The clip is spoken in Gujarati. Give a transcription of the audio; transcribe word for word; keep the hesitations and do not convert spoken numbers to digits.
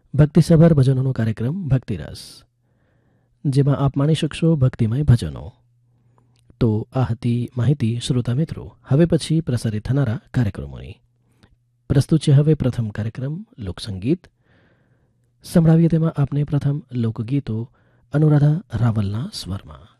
ભક્તિસભર ભજનોનો કાર્યક્રમ ભક્તિરસ, જેમાં આપ માણી શકશો ભક્તિમય ભજનો. તો આ હતી માહિતી શ્રોતા મિત્રો. હવે પછી પ્રસારિત થનારા કાર્યક્રમોની. પ્રસ્તુત છે હવે પ્રથમ કાર્યક્રમ લોકસંગીત. સંભળાવીએ તેમાં આપને પ્રથમ લોકગીતો અનુરાધા રાવલના સ્વરમાં.